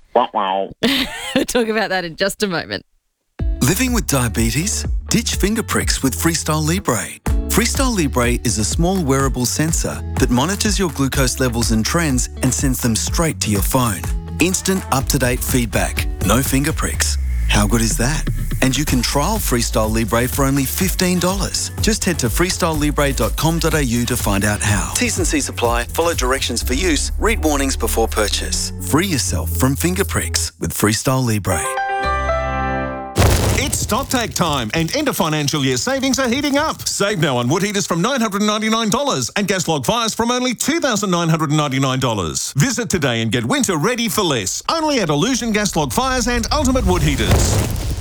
Wow. We'll talk about that in just a moment. Living with diabetes? Ditch finger pricks with Freestyle Libre. Freestyle Libre is a small wearable sensor that monitors your glucose levels and trends and sends them straight to your phone. Instant up-to-date feedback. No finger pricks. How good is that? And you can trial Freestyle Libre for only $15. Just head to freestylelibre.com.au to find out how. T's and C's apply. Follow directions for use. Read warnings before purchase. Free yourself from finger pricks with Freestyle Libre. It's StockTake time and end of financial year savings are heating up. Save now on wood heaters from $999 and gas log fires from only $2,999. Visit today and get winter ready for less. Only at Illusion Gas Log Fires and Ultimate Wood Heaters.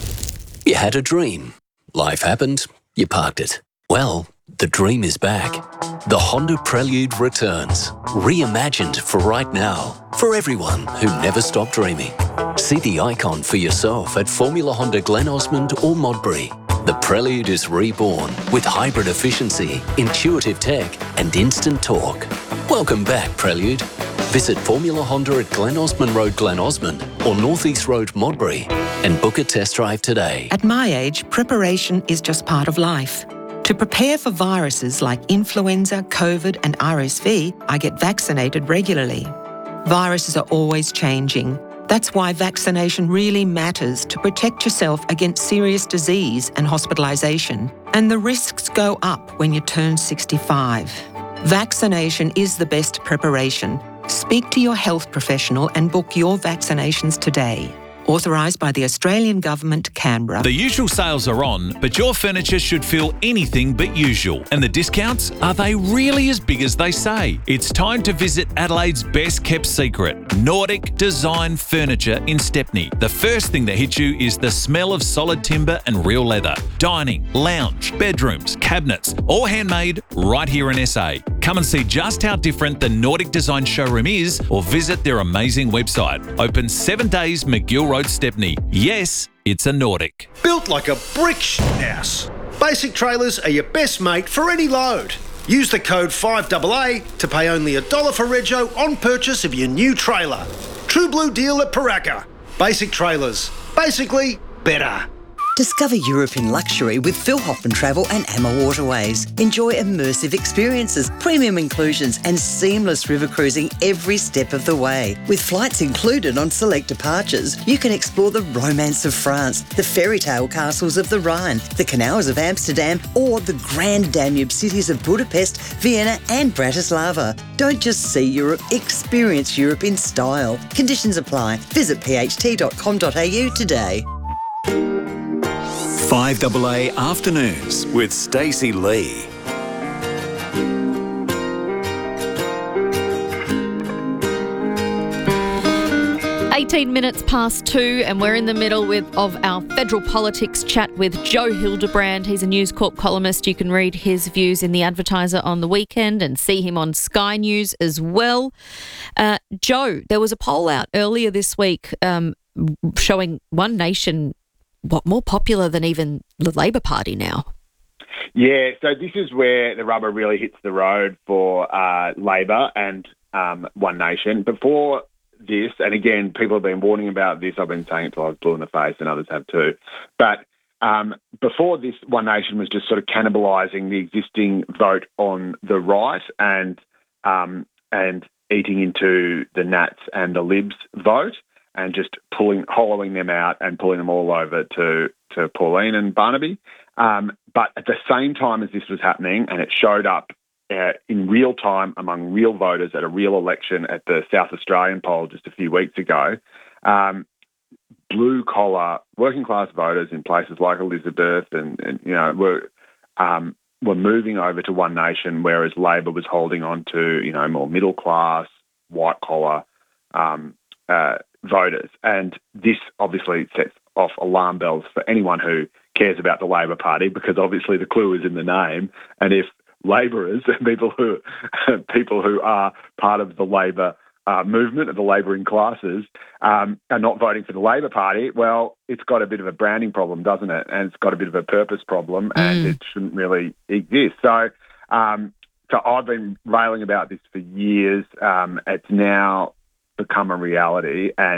You had a dream. Life happened. You parked it. Well, the dream is back. The Honda Prelude returns. Reimagined for right now. For everyone who never stopped dreaming. See the icon for yourself at Formula Honda Glen Osmond or Modbury. The Prelude is reborn with hybrid efficiency, intuitive tech and instant torque. Welcome back, Prelude. Visit Formula Honda at Glen Osmond Road, Glen Osmond or North East Road, Modbury and book a test drive today. At my age, preparation is just part of life. To prepare for viruses like influenza, COVID and RSV, I get vaccinated regularly. Viruses are always changing. That's why vaccination really matters to protect yourself against serious disease and hospitalisation. And the risks go up when you turn 65. Vaccination is the best preparation. Speak to your health professional and book your vaccinations today. Authorised by the Australian Government, Canberra. The usual sales are on, but your furniture should feel anything but usual. And the discounts, are they really as big as they say? It's time to visit Adelaide's best kept secret, Nordic Design Furniture in Stepney. The first thing that hits you is the smell of solid timber and real leather. Dining, lounge, bedrooms, cabinets, all handmade right here in SA. Come and see just how different the Nordic Design showroom is or visit their amazing website. Open 7 days, McGill Road, Stepney. Yes, it's a Nordic. Built like a brick house. Basic Trailers are your best mate for any load. Use the code 5AA to pay only $1 for rego on purchase of your new trailer. True blue deal at Paraka. Basic Trailers. Basically, better. Discover Europe in luxury with Phil Hoffman Travel and Amma Waterways. Enjoy immersive experiences, premium inclusions and seamless river cruising every step of the way. With flights included on select departures, you can explore the romance of France, the fairy tale castles of the Rhine, the canals of Amsterdam or the grand Danube cities of Budapest, Vienna and Bratislava. Don't just see Europe, experience Europe in style. Conditions apply. Visit pht.com.au today. 5AA Afternoons with Stacey Lee. (18:02), and we're in the middle of our federal politics chat with Joe Hildebrand. He's a News Corp columnist. You can read his views in The Advertiser on the weekend and see him on Sky News as well. Joe, there was a poll out earlier this week showing One Nation more popular than even the Labor Party now. Yeah, so this is where the rubber really hits the road for Labor and One Nation. Before this, and again, people have been warning about this. I've been saying it till I was blue in the face, and others have too. But before this, One Nation was just sort of cannibalising the existing vote on the right and eating into the Nats and the Libs vote, and just hollowing them out and pulling them all over to Pauline and Barnaby. But at the same time as this was happening, and it showed up in real time among real voters at a real election at the South Australian poll just a few weeks ago, blue-collar, working-class voters in places like Elizabeth and were moving over to One Nation, whereas Labor was holding on to, more middle-class, white-collar voters. And this obviously sets off alarm bells for anyone who cares about the Labor Party, because obviously the clue is in the name. And if labourers and people who are part of the Labor movement, of the labouring classes, are not voting for the Labor Party, well, it's got a bit of a branding problem, doesn't it? And it's got a bit of a purpose problem, and it shouldn't really exist. So I've been railing about this for years. It's now become a reality, and